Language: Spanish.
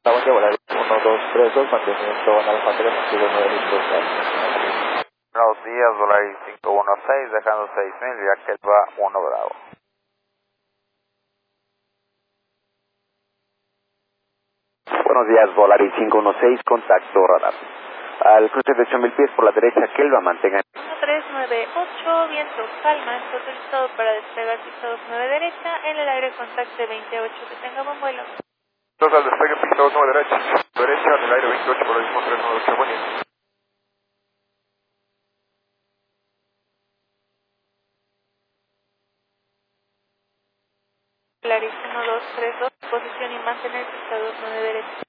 Buen día, Volaris 1232, mantenimiento en Alfa 3, motivo 9 litros. Buenos días, Volaris 516, dejando 6000, ya que él va 1 Bravo. Buenos días, Volaris 516, contacto radar. Al cruce de 8000 pies por la derecha, Kelva, mantenga. 1398, viento calma, está autorizado para despegar pista 29 derecha, en el aire contacte 28, que tenga buen vuelo. Entonces, al despegue pista 29 derecha, en el aire 28, por el mismo 398, buen día. Volaris 1232, posición y mantener pista 29 derecha.